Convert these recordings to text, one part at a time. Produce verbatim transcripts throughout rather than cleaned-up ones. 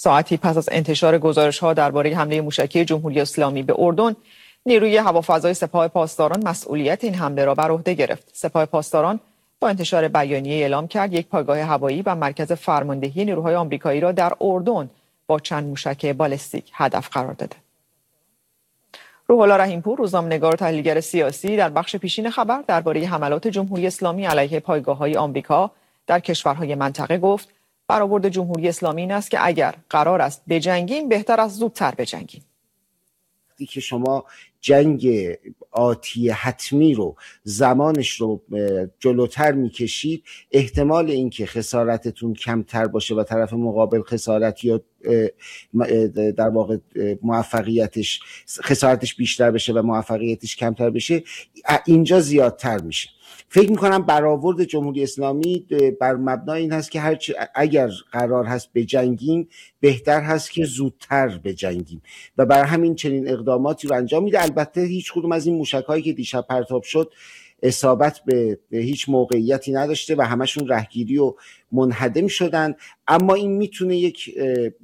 ساعتی پس از انتشار گزارش‌ها درباره حمله موشکی جمهوری اسلامی به اردن، نیروی هوافضای سپاه پاسداران مسئولیت این حمله را بر عهده گرفت. سپاه پاسداران با انتشار بیانیه اعلام کرد یک پایگاه هوایی و مرکز فرماندهی نیروهای آمریکایی را در اردن با چند موشک بالستیک هدف قرار داده. روح الله رحیم‌پور، روزنامه‌نگار و تحلیلگر سیاسی، در بخش پیشین خبر درباره حملات جمهوری اسلامی علیه پایگاه‌های آمریکا در کشورهای منطقه گفت: برآورد جمهوری اسلامی این است که اگر قرار است بجنگیم بهتر است زودتر بجنگیم. وقتی که شما جنگ آتی حتمی رو زمانش رو جلوتر میکشید، احتمال اینکه خسارتتون کمتر باشه و طرف مقابل خسارت یا در واقع موفقیتش خسارتش بیشتر بشه و موفقیتش کمتر بشه اینجا زیادتر میشه. فکر میکنم برآورد جمهوری اسلامی بر مبنای این هست که هر اگر قرار هست بجنگیم بهتر هست که زودتر بجنگیم و برای همین چنین اقداماتی رو انجام میده. البته هیچ کدوم از این موشک‌هایی که دیشب پرتاب شد اصابت به هیچ موقعیتی نداشته و همشون رهگیری و منهدم شدن، اما این میتونه یک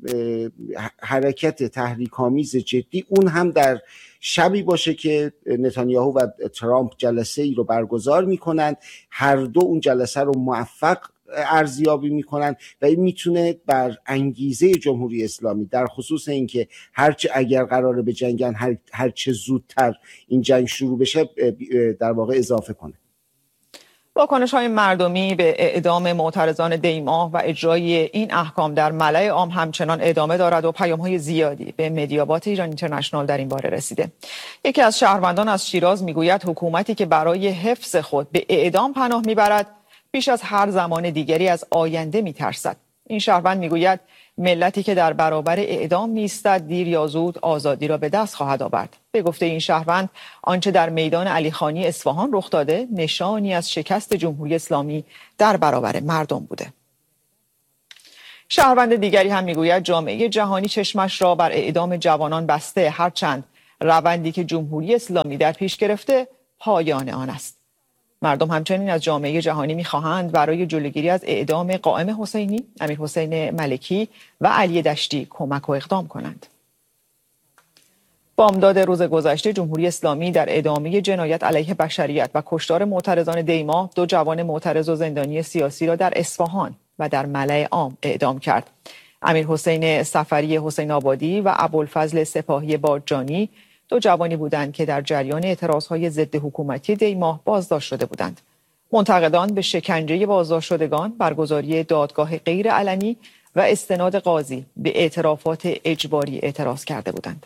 حرکت تحریک‌آمیز جدی، اون هم در شبی باشه که نتانیاهو و ترامپ جلسه ای رو برگزار میکنن، هر دو اون جلسه رو موفق ارزیابی میکنن و این میتونه بر انگیزه جمهوری اسلامی در خصوص اینکه هرچه اگر قراره به جنگن هر هرچه زودتر این جنگ شروع بشه در واقع اضافه کنه. واکنش‌های مردمی به اعدام معترضان دیماه و اجرای این احکام در ملأ عام همچنان ادامه دارد و پیام‌های زیادی به مدیابات ایران اینترنشنال در این باره رسیده. یکی از شهروندان از شیراز میگوید حکومتی که برای حفظ خود به اعدام پناه میبرد بیش از هر زمان دیگری از آینده میترسد. این شهروند میگوید ملتی که در برابر اعدام میایستد دیر یا زود آزادی را به دست خواهد آورد. به گفته این شهروند آنچه در میدان علیخانی اصفهان رخ داده نشانی از شکست جمهوری اسلامی در برابر مردم بوده. شهروند دیگری هم میگوید جامعه جهانی چشمش را بر اعدام جوانان بسته، هرچند روندی که جمهوری اسلامی در پیش گرفته پایان آن است. مردم همچنین از جامعه جهانی می‌خواهند برای جلوگیری از اعدام قائم حسینی، امیرحسین ملکی و علی دشتی کمک و اقدام کنند. بامداد روز گذشته جمهوری اسلامی در ادامه جنایت علیه بشریت و کشتار معترضان دیماه دو جوان معترض و زندانی سیاسی را در اصفهان و در ملأ عام اعدام کرد. امیرحسین سفری حسین آبادی و ابوالفضل سپاهی باجانی دو جوانی بودند که در جریان اعتراضهای ضد حکومتی دیماه بازداشت شده بودند. منتقدان به شکنجه بازداشت شدگان، برگزاری دادگاه غیر علنی و استناد قاضی به اعترافات اجباری اعتراض کرده بودند.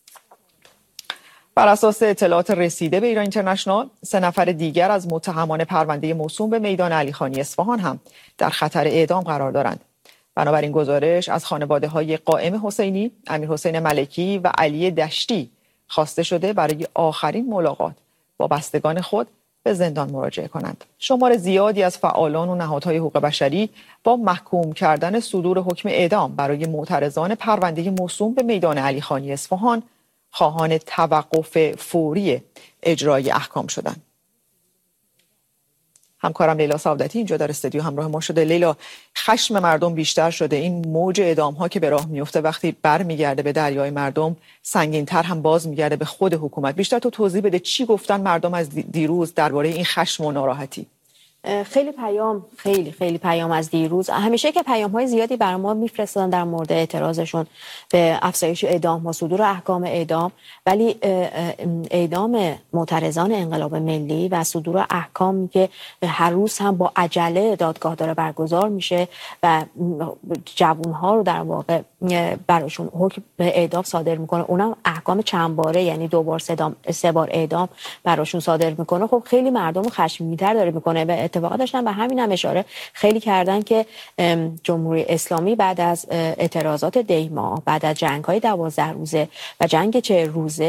بر اساس اطلاعات رسیده به ایران اینترنشنال، سه نفر دیگر از متهمان پرونده موسوم به میدان علیخانی اصفهان هم در خطر اعدام قرار دارند. بنابراین گزارش از خانواده‌های قائم حسینی، امیرحسین ملکی و علی دشتی خواسته شده برای آخرین ملاقات با بستگان خود به زندان مراجعه کنند. شمار زیادی از فعالان و نهادهای حقوق بشری با محکوم کردن صدور حکم اعدام برای معترضان پرونده موسوم به میدان علیخانی اصفهان خواهان توقف فوری اجرای احکام شدند. همکارم لیلا سعادتی اینجا در استودیو همراه ما شده. لیلا، خشم مردم بیشتر شده، این موج اعدام ها که به راه میفته وقتی برمیگرده به دریای مردم سنگین‌تر هم باز میگرده به خود حکومت. بیشتر تو توضیح بده چی گفتن مردم از دیروز درباره این خشم و ناراحتی؟ خیلی پیام خیلی خیلی پیام از دیروز، همیشه که پیام‌های زیادی برای ما میفرستادن در مورد اعتراضشون به افزایش اعدام و صدور احکام اعدام، ولی اعدام معترضان انقلاب ملی و صدور احکامی که هر روز هم با عجله دادگاه داره برگزار میشه و جوان‌ها رو در واقع براشون حکم به اعدام صادر میکنه، اونم احکام چند باره، یعنی دو بار سه بار اعدام براشون صادر میکنه، خب خیلی مردم رو خشمگین‌تر داره میکنه. و اتفاقا داشتن به همین هم اشاره خیلی کردن که جمهوری اسلامی بعد از اعتراضات دیماه، بعد از جنگ‌های دوازده روزه و جنگ چهل روزه،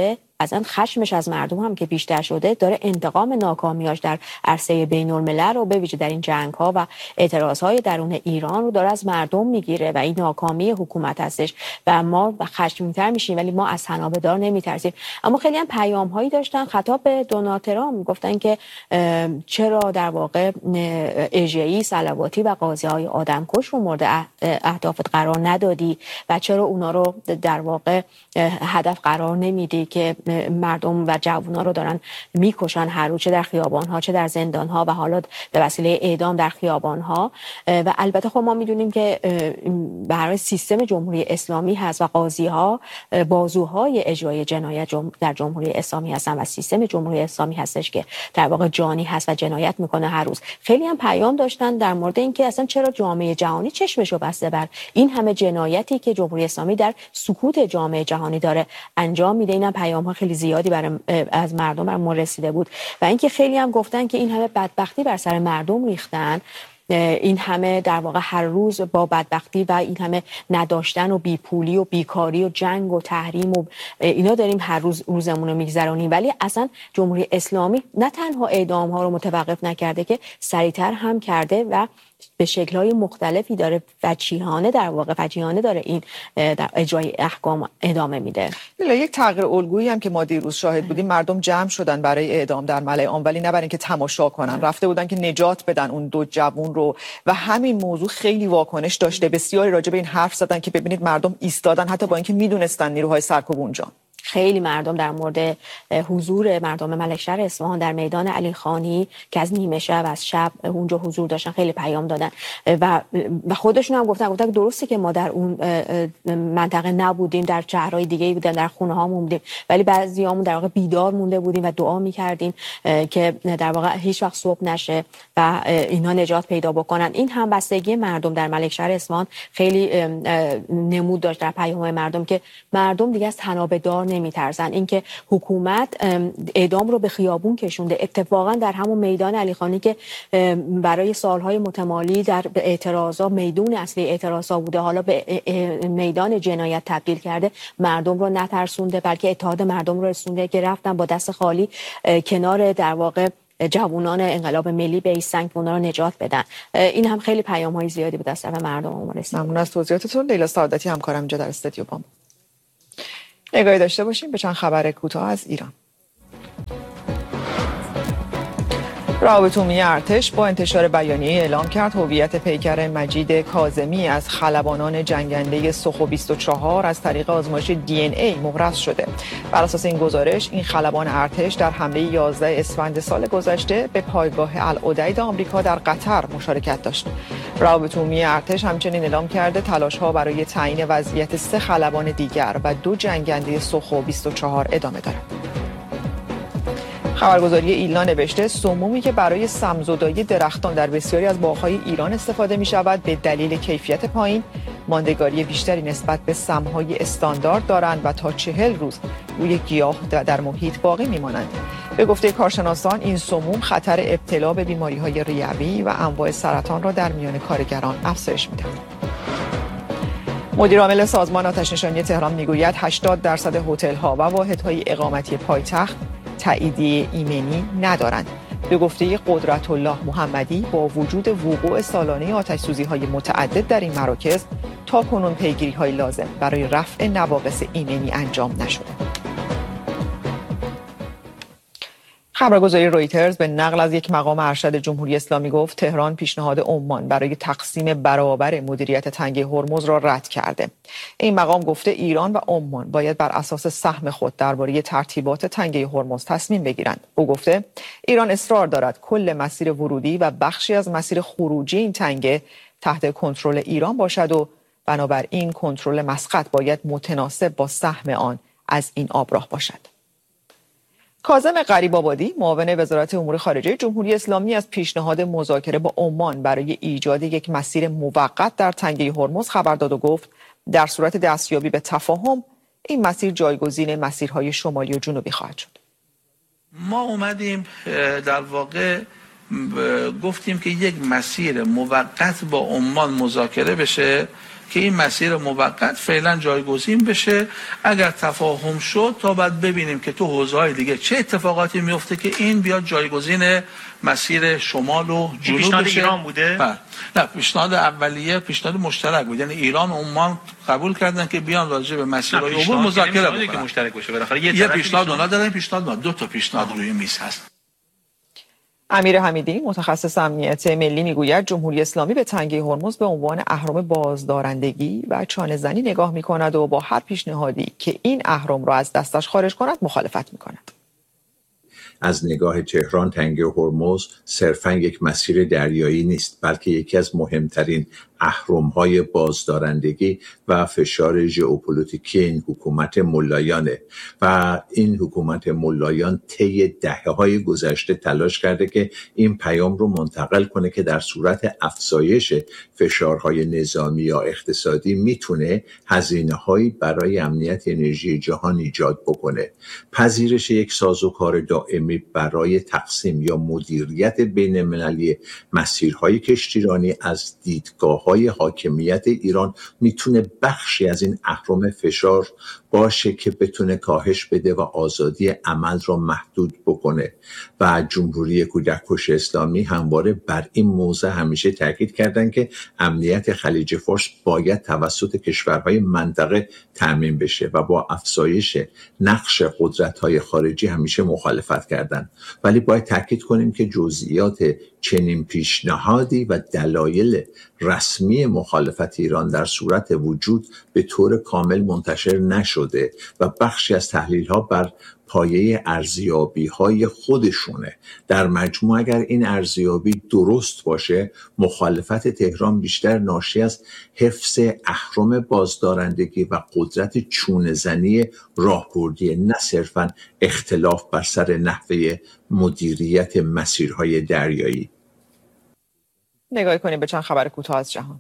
اصلا خشمش از مردم هم که بیشتر شده، داره انتقام ناکامیاش در عرصه بین‌الملل رو به ویژه در این جنگ‌ها و اعتراض‌های درون ایران رو داره از مردم میگیره و این ناکامی حکومت هستش و ما خشمگین‌تر میشیم، ولی ما از تنابه‌دار نمیترسیم. اما خیلی هم پیام‌هایی داشتن خطاب به دونالد ترامپ، گفتن که چرا در واقع اژه‌ای، صلواتی و قاضی‌های آدمکش رو مورد اهدافت قرار ندادی و چرا اونا رو در واقع هدف قرار نمیدی که مردم و جوونا رو دارن میکشن هر روز، چه در خیابان‌ها چه در زندان‌ها و حالا به وسیله اعدام در خیابان‌ها. و البته خب ما میدونیم که برای سیستم جمهوری اسلامی هست و قاضی‌ها بازوهای اجرای جنایت در جمهوری اسلامی هستن و سیستم جمهوری اسلامی هستش که در واقع جانی هست و جنایت میکنه هر روز. خیلی هم پیام داشتن در مورد اینکه اصلا چرا جامعه جهانی چشمشو بسته بر این همه جنایتی که جمهوری اسلامی در سکوت جامعه جهانی داره انجام میده. اینا پیام‌ها خیلی زیادی برای از مردم بر ما رسیده بود و اینکه خیلی هم گفتن که این همه بدبختی بر سر مردم ریختن، این همه در واقع هر روز با بدبختی و این همه نداشتن و بیپولی و بیکاری و جنگ و تحریم و اینا داریم هر روز روزمون رو میگذرونیم، ولی اصلا جمهوری اسلامی نه تنها اعدام ها رو متوقف نکرده که سریعتر هم کرده و به شکل‌های مختلفی داره وجیهانه در واقع وجیهانه داره این در اجرای احکام ادامه میده. یک تغییر الگویی هم که ما دیروز شاهد بودیم، مردم جمع شدن برای اعدام در ملأ عام، ولی نه برای اینکه تماشا کنن، رفته بودن که نجات بدن اون دو جوون رو و همین موضوع خیلی واکنش داشته. بسیاری راجع به این حرف زدن که ببینید مردم ایستادن حتی با اینکه میدونستن نیروهای سرکوب اونجا. خیلی مردم در مورد حضور مردم ملکشهر اصفهان در میدان علی خانی که از نیمه شب از شب اونجا حضور داشتن خیلی پیام دادن و و خودشون هم گفتن گفتن درسته که ما در اون منطقه نبودیم، در شهرهای دیگه بودیم، در خونه هامون بودیم، ولی بعضیامون در واقع بیدار مونده بودیم و دعا می‌کردیم که در واقع هیچ وقت صبح نشه و اینا نجات پیدا بکنن. این همبستگی مردم در ملکشهر اصفهان خیلی نمود داشت در پیام مردم که مردم دیگه از تنابه‌دار نمیترسن. اینکه حکومت اعدام رو به خیابون کشونده، اتفاقا در همون میدان علی خانی که برای سالهای متمالی در اعتراضا میدون اصلی اعتراضا بوده، حالا به میدان جنایت تبدیل کرده، مردم رو نترسونده بلکه اتحاد مردم رو رسونده که رفتن با دست خالی کنار در واقع جوانان انقلاب ملی بایستن که اونا رو نجات بدن. این هم خیلی پیام‌های زیادی به دست مردم رسید. ممنون از توضیحاتتون. لیلا سعادتی همکارم اینجا در استودیو با ما. نگاهی داشته باشیم به چند خبر کوتاه از ایران. روابط عمومی ارتش با انتشار بیانیه اعلام کرد هویت پیکر مجید کاظمی از خلبانان جنگنده سخو بیست و چهار از طریق آزمایش دی ان ای مهرس شده. بر اساس این گزارش این خلبان ارتش در حمله یازده اسفند سال گذشته به پایگاه العدید آمریکا در قطر مشارکت داشت. روابط عمومی ارتش همچنین اعلام کرده تلاش‌ها برای تعیین وضعیت سه خلبان دیگر و دو جنگنده سخو بیست و چهار ادامه دارد. خبرگزاری ایلنا نوشته سمومی که برای سمزدایی درختان در بسیاری از باغ‌های ایران استفاده می‌شود به دلیل کیفیت پایین ماندگاری بیشتری نسبت به سم‌های استاندارد دارند و تا چهل روز روی گیاه در محیط باقی می‌مانند. به گفته کارشناسان این سموم خطر ابتلا به بیماری‌های ریوی و انواع سرطان را در میان کارگران افزایش می‌دهد. مدیر عامل سازمان آتش‌نشانی تهران میگوید هشتاد درصد هتل‌ها و واحدهای اقامتی پایتخت تاییدیه ایمنی ندارند. به گفته قدرت الله محمدی با وجود وقوع سالانه آتش‌سوزی‌های متعدد در این مراکز تا کنون پیگیری‌های لازم برای رفع نواقص ایمنی انجام نشده. خبرگزاری رویترز به نقل از یک مقام ارشد جمهوری اسلامی گفت تهران پیشنهاد عمان برای تقسیم برابر مدیریت تنگه هرمز را رد کرده. این مقام گفته ایران و عمان باید بر اساس سهم خود درباره ترتیبات تنگه هرمز تصمیم بگیرند. او گفته ایران اصرار دارد کل مسیر ورودی و بخشی از مسیر خروجی این تنگه تحت کنترل ایران باشد و بنابراین کنترل مسقط باید متناسب با سهم آن از این آبراه باشد. کاظم غریب‌آبادی معاون وزارت امور خارجه جمهوری اسلامی از پیشنهاد مذاکره با عمان برای ایجاد یک مسیر موقت در تنگه هرمز خبر داد و گفت در صورت دستیابی به تفاهم این مسیر جایگزین مسیرهای شمالی و جنوبی خواهد شد. ما اومدیم در واقع گفتیم که یک مسیر موقت با عمان مذاکره بشه که این مسیر موقت فعلا جایگزین بشه. اگر تفاهم شد تا بعد ببینیم که تو حوزه‌های دیگه چه اتفاقاتی میفته که این بیاد جایگزین مسیر شمال و جنوب بشه. پیشنهاد ایران بوده؟ بله. نه، پیشنهاد اولیه پیشنهاد مشترک بود، یعنی ایران و عمان قبول کردن که بیان راجع به مسیرهای عبور مذاکره بکنن که مشترک باشه. بالاخره یه پیشنهاد اونا دادن، پیشنهاد ما دو تا پیشنهاد روی میز هست. امیر حمیدی متخصص امنیت ملی میگوید جمهوری اسلامی به تنگه هرمز به عنوان اهرم بازدارندگی و چانه زنی نگاه میکند و با هر پیشنهادی که این اهرم را از دستش خارج کند مخالفت میکند. از نگاه تهران تنگه هرمز صرفاً یک مسیر دریایی نیست، بلکه یکی از مهمترین اهرم‌های بازدارندگی و فشار ژئوپلیتیکی این حکومت ملایانه و این حکومت ملایان طی دهه‌های گذشته تلاش کرده که این پیام رو منتقل کنه که در صورت افزایش فشارهای نظامی یا اقتصادی میتونه هزینه‌هایی برای امنیت انرژی جهان ایجاد بکنه. پذیرش یک سازوکار دائمی برای تقسیم یا مدیریت بین‌المللی مسیرهای کشتیرانی از دیدگاه های حاکمیت ایران میتونه بخشی از این اهرم فشار باشه که بتونه کاهش بده و آزادی عمل را محدود بکنه و جمهوری کودککش اسلامی همواره بر این موضوع همیشه تاکید کردن که امنیت خلیج فارس باید توسط کشورهای منطقه تامین بشه و با افزایش نقش قدرت‌های خارجی همیشه مخالفت کردن. ولی باید تاکید کنیم که جزئیات چنین پیشنهادی و دلایل رسمی مخالفت ایران در صورت وجود به طور کامل منتشر نشده و بخشی از تحلیل‌ها بر پایه ارزیابی‌های خودشونه. در مجموع اگر این ارزیابی درست باشه، مخالفت تهران بیشتر ناشی از حفظ اهرم بازدارندگی و قدرت چونه‌زنی راهبردی، نه صرفاً اختلاف بر سر نحوه مدیریت مسیرهای دریایی. نگاه کنیم به چند خبر کوتاه از جهان.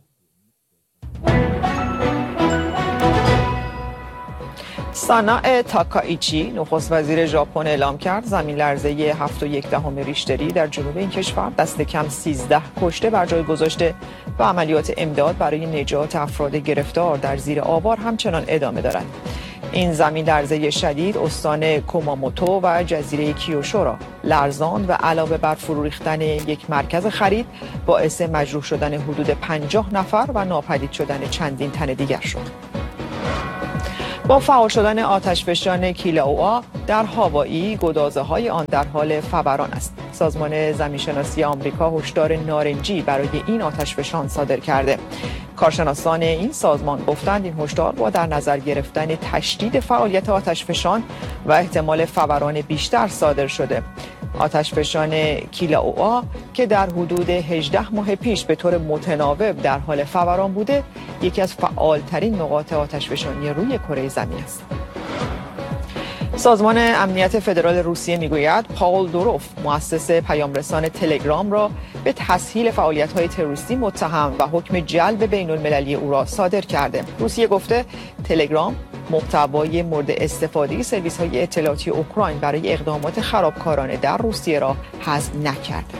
سانا تاکائیچی نخست وزیر ژاپن اعلام کرد زمین لرزه هفت و یک دهم ریشتری در جنوب این کشور دست کم سیزده کشته بر جای گذاشته و عملیات امداد برای نجات افراد گرفتار در زیر آوار همچنان ادامه دارد. این زمین لرزه شدید استان کوماموتو و جزیره کیوشو را لرزاند و علاوه بر فرو ریختن یک مرکز خرید باعث مجروح شدن حدود پنجاه نفر و ناپدید شدن چندین تن دیگر شد. با فعال شدن آتشفشان کیلاوآ در هاوایی، گدازه‌های آن در حال فوران است. سازمان زمینشناسی آمریکا هشدار نارنجی برای این آتشفشان صادر کرده. کارشناسان این سازمان گفتند این هشدار با در نظر گرفتن تشدید فعالیت آتشفشان و احتمال فوران بیشتر صادر شده. آتشفشان کیلاوآ که در حدود هجده ماه پیش به طور متناوب در حال فوران بوده، یکی از فعالترین نقاط آتشفشانی روی کره زمین است. سازمان امنیت فدرال روسیه میگوید پاول دوروف مؤسس پیامرسان تلگرام را به تسهیل فعالیت‌های تروریستی متهم و حکم جلب بین‌المللی او را صادر کرده. روسیه گفته تلگرام محتوای مورد استفاده سرویس‌های اطلاعاتی اوکراین برای اقدامات خرابکارانه در روسیه را حذف نکرده.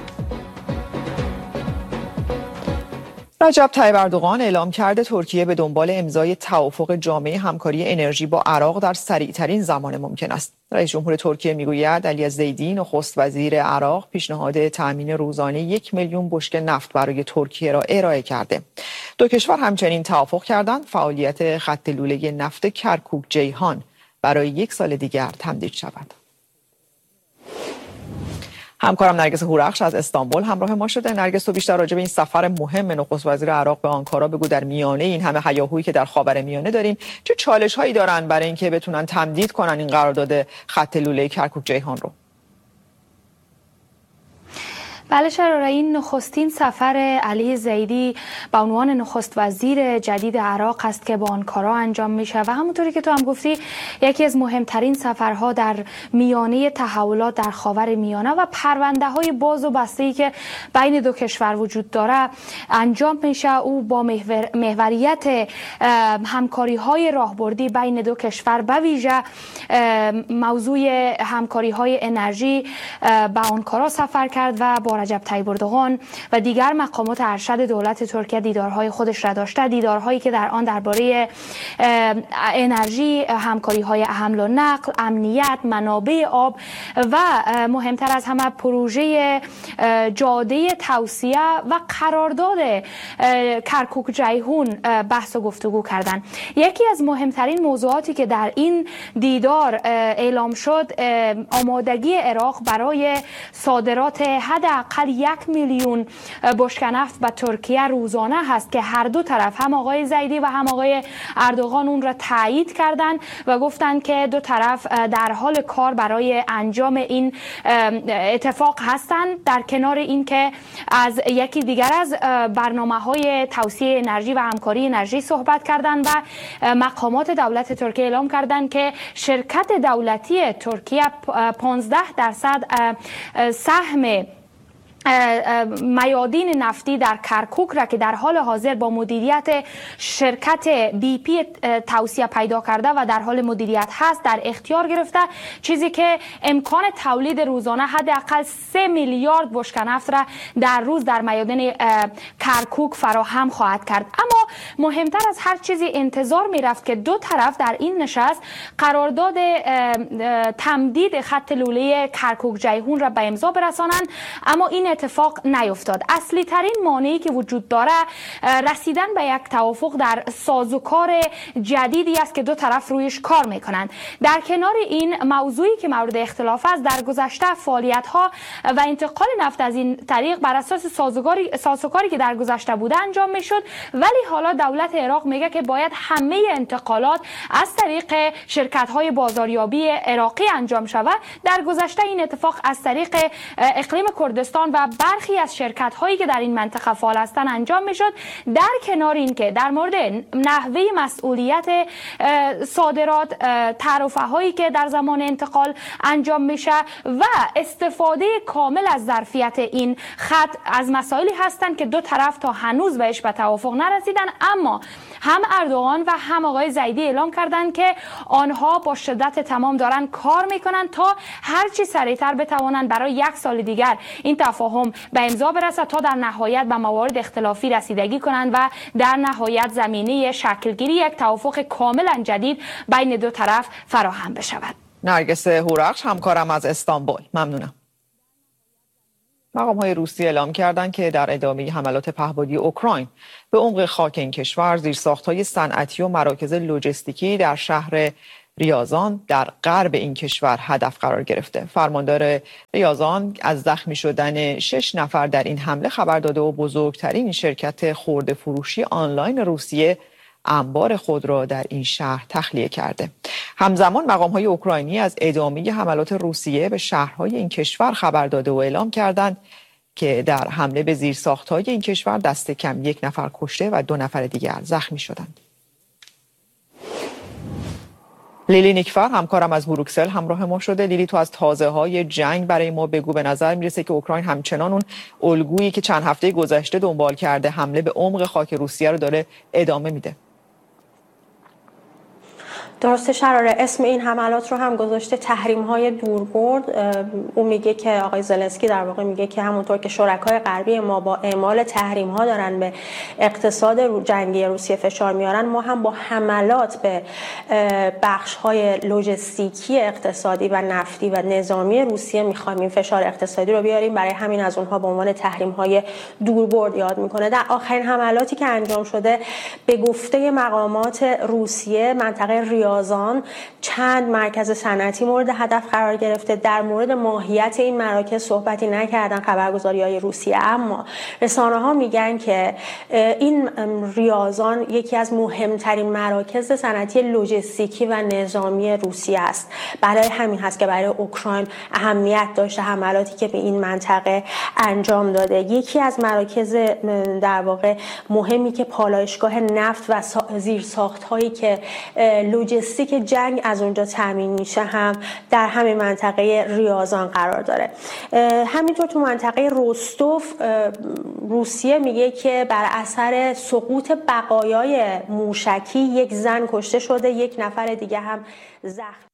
رجب طیب اردوغان اعلام کرده ترکیه به دنبال امضای توافق جامعه همکاری انرژی با عراق در سریعترین زمان ممکن است. رئیس جمهور ترکیه میگوید علی الزیدی نخست وزیر عراق پیشنهاد تأمین روزانه یک میلیون بشکه نفت برای ترکیه را ارائه کرده. دو کشور همچنین توافق کردند فعالیت خط لوله نفت کرکوک جیهان برای یک سال دیگر تمدید شود. همکارم نرگس هورخش از استانبول همراه ما شده. نرگس، تو بیشتر راجع به این سفر مهم نخست وزیر عراق به آنکارا بگو. در میانه این همه هیاهویی که در خاورمیانه داریم، چه چالش‌هایی دارن برای اینکه بتونن تمدید کنن این قرارداد خط لوله کرکوک جیهان رو؟ بله شراره، این نخستین سفر علی زیدی به عنوان نخست وزیر جدید عراق است که با آنکارا انجام میشه و همونطوری که تو هم گفتی یکی از مهمترین سفرها در میانه تحولات در خاور میانه و پرونده های باز و بسته‌ای که بین دو کشور وجود داره انجام میشه. او با محور، محوریت همکاری های راهبردی بین دو کشور به ویژه موضوع همکاری های انرژی به آنکارا سفر کرد و با رجب طیب اردوغان و دیگر مقامات ارشد دولت ترکیه دیدارهای خودش را داشته، دیدارهایی که در آن درباره انرژی، همکاری‌های حمل و نقل، امنیت، منابع آب و مهمتر از همه پروژه جاده توسعه و قرارداد کرکوک جیهون بحث و گفتگو کردند. یکی از مهمترین موضوعاتی که در این دیدار اعلام شد آمادگی عراق برای صادرات حداقل یک میلیون بشکه نفت به ترکیه روزانه هست که هر دو طرف، هم آقای زیدی و هم آقای اردوغان، اون را تایید کردند و گفتند که دو طرف در حال کار برای انجام این اتفاق هستند. در کنار این که از یکی دیگر از برنامه‌های توسعه انرژی و همکاری انرژی صحبت کردند و مقامات دولت ترکیه اعلام کردند که شرکت دولتی ترکیه پانزده درصد سهم میادین نفتی در کرکوک را که در حال حاضر با مدیریت شرکت بی پی توسعه پیدا کرده و در حال مدیریت هست در اختیار گرفته، چیزی که امکان تولید روزانه حداقل سه میلیارد بشکه نفت را در روز در میادین کرکوک فراهم خواهد کرد. اما مهمتر از هر چیزی انتظار می رفت که دو طرف در این نشست قرارداد تمدید خط لوله کرکوک جیهون را به امضا برسانند، اما این اتفاق نیفتاد. اصلی ترین مانعی که وجود داره رسیدن به یک توافق در سازوکار جدیدی است که دو طرف رویش کار میکنند. در کنار این موضوعی که مورد اختلاف است، در گذشته فعالیت ها و انتقال نفت از این طریق بر اساس سازوکاری سازوکاری که در گذشته بوده انجام میشد، ولی حالا دولت عراق میگه که باید همه انتقالات از طریق شرکت های بازاریابی عراقی انجام شود. در گذشته این اتفاق از طریق اقلیم کردستان و برخی از شرکت هایی که در این منطقه فعال هستند انجام میشد. در کنار این که در مورد نحوه مسئولیت صادرات، تعرفه هایی که در زمان انتقال انجام میشه و استفاده کامل از ظرفیت این خط از مسائلی هستند که دو طرف تا هنوز بهش به توافق نرسیدن، اما هم اردوغان و هم آقای زیدی اعلام کردند که آنها با شدت تمام دارن کار میکنن تا هرچی سریعتر بتوانند برای یک سال دیگر این تفاهم به امضا برسد تا در نهایت به موارد اختلافی رسیدگی کنند و در نهایت زمینه شکلگیری یک توافق کاملا جدید بین دو طرف فراهم بشود. نرگس هورخش، همکارم از استانبول، ممنونم. مقام‌های روسیه اعلام کردند که در ادامه حملات پهپادی اوکراین به عمق خاک این کشور زیرساخت‌های صنعتی و مراکز لوجستیکی در شهر ریازان در غرب این کشور هدف قرار گرفته. فرماندار ریازان از زخمی شدن شش نفر در این حمله خبر داده و بزرگترین شرکت خرده فروشی آنلاین روسیه انبار خود را در این شهر تخلیه کرده. همزمان مقام‌های اوکراینی از ادامه حملات روسیه به شهرهای این کشور خبر داده و اعلام کردند که در حمله به زیرساخت‌های این کشور دست کم یک نفر کشته و دو نفر دیگر زخمی شدند. لیلی نیکفر، همکارم از بروکسل همراه ما شده. لیلی، تو از تازه‌های جنگ برای ما بگو. به نظر میرسه که اوکراین همچنان اون الگویی که چند هفته گذشته دنبال کرده، حمله به عمق خاک روسیه رو داره ادامه میده. درسته شراره، اسم این حملات رو هم گذاشته تحریم‌های دوربرد. او میگه که آقای زلنسکی در واقع میگه که همونطور که شرکای غربی ما با اعمال تحریم‌ها دارن به اقتصاد جنگی روسیه فشار میارن، ما هم با حملات به بخش‌های لوجستیکی اقتصادی و نفتی و نظامی روسیه میخوایم این فشار اقتصادی رو بیاریم. برای همین از اونها به عنوان تحریم‌های دوربرد یاد میکنه. در آخرین حملاتی که انجام شده به گفته مقامات روسیه منطقه ریاض چند مرکز صنعتی مورد هدف قرار گرفته. در مورد ماهیت این مراکز صحبتی نکردن خبرگزاری‌های روسیه، اما رسانه‌ها میگن که این ریاضان یکی از مهمترین مراکز صنعتی لوجستیکی و نظامی روسیه است. برای همین هست که برای اوکراین اهمیت داشته حملاتی که به این منطقه انجام داده. یکی از مراکز در واقع مهمی که پالایشگاه نفت و زیرساخت‌هایی که لوجستیک که جنگ از اونجا تامین میشه هم در همین منطقه ریاضان قرار داره. همینطور تو منطقه رستوف روسیه میگه که بر اثر سقوط بقایای موشکی یک زن کشته شده، یک نفر دیگه هم زخمی